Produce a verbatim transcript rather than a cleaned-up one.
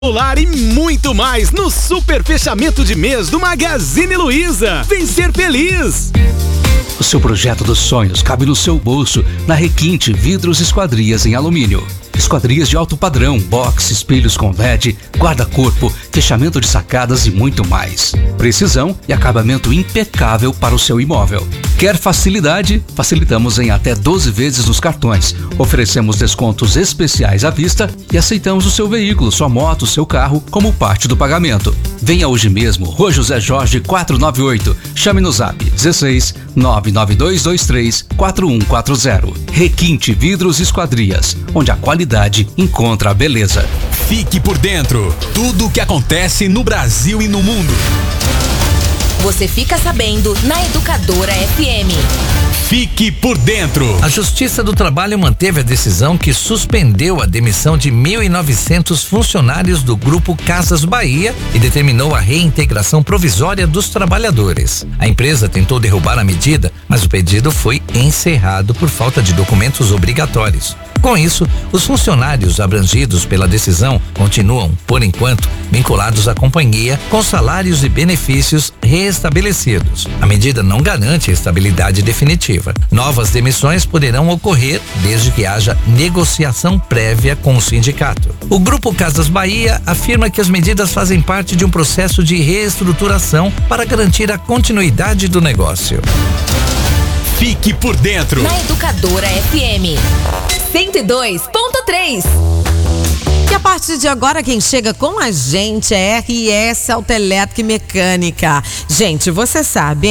Celular e muito mais no super fechamento de mês do Magazine Luiza. Vem ser feliz! O seu projeto dos sonhos cabe no seu bolso na Requinte Vidros e Esquadrias em Alumínio. Esquadrias de alto padrão, box, espelhos com L E D, guarda-corpo, fechamento de sacadas e muito mais. Precisão e acabamento impecável para o seu imóvel. Quer facilidade? Facilitamos em até doze vezes nos cartões. Oferecemos descontos especiais à vista e aceitamos o seu veículo, sua moto, seu carro como parte do pagamento. Venha hoje mesmo, Rua José Jorge quatrocentos e noventa e oito. Chame no zap dezesseis, nove nove dois dois três, quatro um quatro zero. Requinte Vidros e Esquadrias, onde a qualidade encontra a beleza. Fique por dentro. Tudo o que acontece no Brasil e no mundo. Você fica sabendo na Educadora F M. Fique por dentro. A Justiça do Trabalho manteve a decisão que suspendeu a demissão de mil e novecentos funcionários do Grupo Casas Bahia e determinou a reintegração provisória dos trabalhadores. A empresa tentou derrubar a medida, mas o pedido foi encerrado por falta de documentos obrigatórios. Com isso, os funcionários abrangidos pela decisão continuam, por enquanto, vinculados à companhia com salários e benefícios reestabelecidos. A medida não garante a estabilidade definitiva. Novas demissões poderão ocorrer desde que haja negociação prévia com o sindicato. O Grupo Casas Bahia afirma que as medidas fazem parte de um processo de reestruturação para garantir a continuidade do negócio. Fique por dentro. Na Educadora F M cento e dois ponto três. E a partir de agora, quem chega com a gente é R S Autoelétrica e Mecânica. Gente, você sabe,